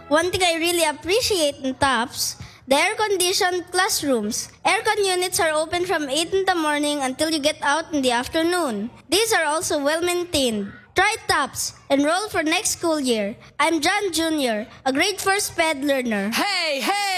One thing I really appreciate in TOPS, the air-conditioned classrooms. Aircon units are open from 8 in the morning until you get out in the afternoon. These are also well-maintained. Try TOPS. Enroll for next school year. I'm John Jr., a grade 4 SPED learner. Hey, hey!